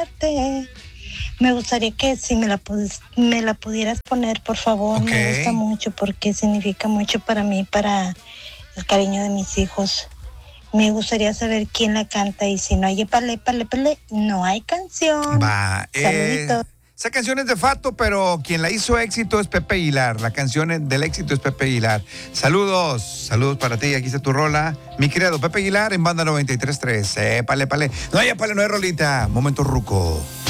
Me gustaría que si me la pudieras poner, por favor. Okay. Me gusta mucho porque significa mucho para mí, para el cariño de mis hijos. Me gustaría saber quién la canta y si no hay pale, no hay canción. Va, Saluditos. esa canción es de Fato, pero quien la hizo éxito es Pepe Aguilar. La canción del éxito es Pepe Aguilar. Saludos para ti. Aquí está tu rola. Mi querido Pepe Aguilar en Banda 93.3. Pale. No hay rolita. Momento ruco.